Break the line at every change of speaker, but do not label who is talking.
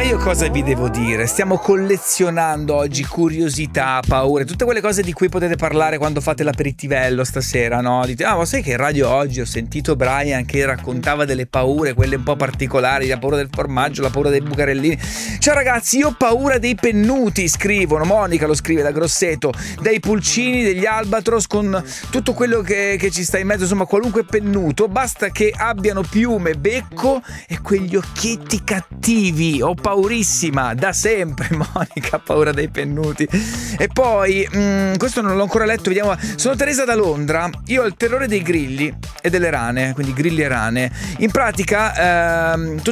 io cosa vi devo dire? Stiamo collezionando oggi curiosità, paure, tutte quelle cose di cui potete parlare quando fate l'aperitivello stasera, no? Dite, ma sai che in radio oggi ho sentito Brian che raccontava delle paure, quelle un po' particolari, la paura del formaggio, la paura dei bucarellini. Ciao ragazzi, io ho paura dei pennuti, scrivono, Monica lo scrive da Grosseto, dei pulcini, degli albatros, con tutto quello che ci sta in mezzo, insomma qualunque pennuto, basta che abbiano piume, becco e quegli occhietti cattivi. Ho paurissima da sempre. Monica ha paura dei pennuti. E poi questo non l'ho ancora letto, vediamo. Sono Teresa da Londra. Io ho il terrore dei grilli e delle rane, quindi grilli e rane. In pratica tutte